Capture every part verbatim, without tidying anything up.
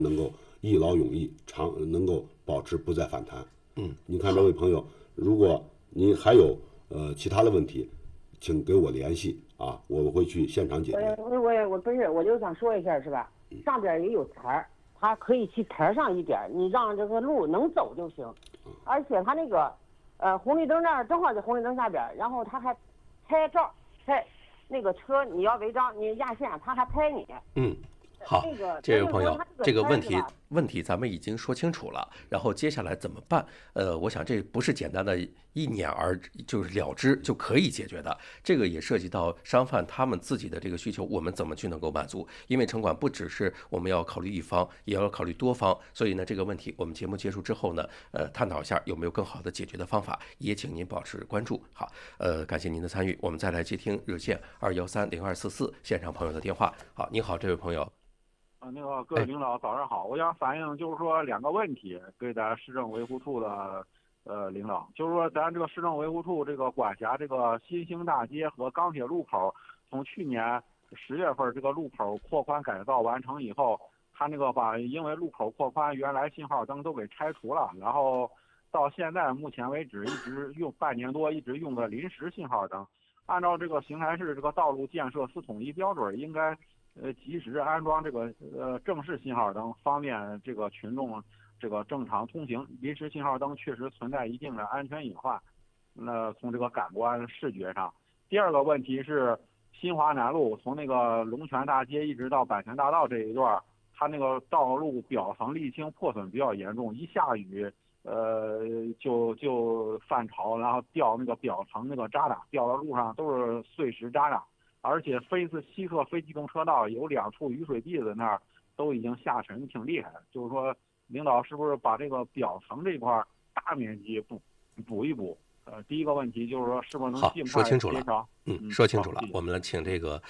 能够一劳永逸，长能够保持不再反弹。 嗯， 你看这位朋友，如果您还有呃其他的问题，请给我联系啊，我会去现场解决。 我我我不是，我就想说一下是吧？上边也有台儿，它可以去台上一点，你让这个路能走就行。而且它那个呃红绿灯那儿正好在红绿灯下边，然后他还拍照拍那个车，你要违章你压线，他还拍你。 嗯。好， 那个、 这位朋友，这个问题问题咱们已经说清楚了，然后接下来怎么办？呃，我想这不是简单的一碾而就是了之就可以解决的，这个也涉及到商贩他们自己的这个需求，我们怎么去能够满足？因为城管不只是我们要考虑一方，也要考虑多方，所以呢，这个问题我们节目结束之后呢，呃，探讨一下有没有更好的解决的方法，也请您保持关注。好，呃，感谢您的参与，我们再来接听热线二幺三零二四四现场朋友的电话。好，您好，这位朋友。 啊，那个各位领导早上好，我想反映就是说两个问题给咱市政维护处的呃领导，就是说咱这个市政维护处这个管辖这个新兴大街和钢铁路口，从去年十月份这个路口扩宽改造完成以后，他那个把因为路口扩宽，原来信号灯都给拆除了，然后到现在目前为止一直用半年多，一直用的临时信号灯，按照这个邢台市这个道路建设四统一标准，应该。呃，及时安装这个呃正式信号灯，方便这个群众这个正常通行。临时信号灯确实存在一定的安全隐患。那从这个感官视觉上，第二个问题是新华南路从那个龙泉大街一直到百泉大道这一段，它那个道路表层沥青破损比较严重，一下雨呃就就泛潮，然后掉那个表层那个渣渣，掉到路上都是碎石渣渣。而且非自西侧非机动车道有两处雨水地子那儿都已经下沉，挺厉害。就是说，领导是不是把这个表层这块大面积补补一补？呃，第一个问题就是说，是不是能尽快协调？ 嗯，说清楚了。我们来请这个。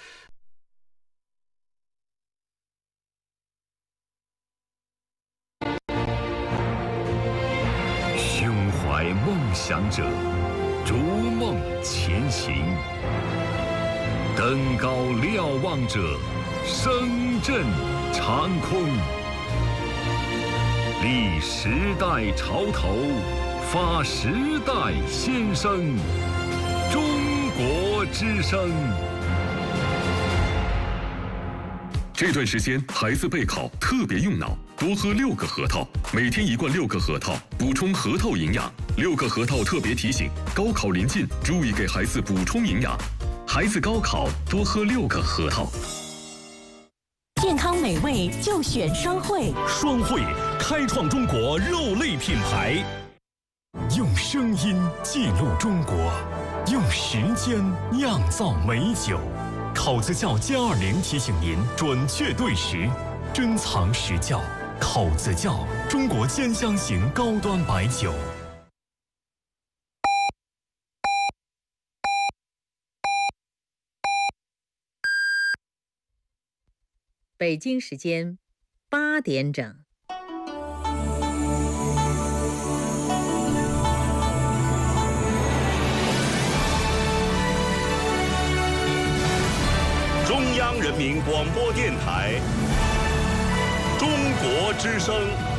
胸怀梦想者，逐梦前行。登高瞭望者，声震长空。立时代潮头，发时代先声。中国之声。 这段时间孩子备考特别用脑，多喝六个核桃，每天一罐六个核桃，补充核桃营养。六个核桃特别提醒：高考临近，注意给孩子补充营养。孩子高考多喝六个核桃。 健康美味就选双汇， 双汇开创中国肉类品牌，用声音记录中国，用时间酿造美酒。考子窖歼二零提醒您准确对时，珍藏实窖。考子窖，中国兼香型高端白酒。 北京时间八点整。 中央人民广播电台，中国之声。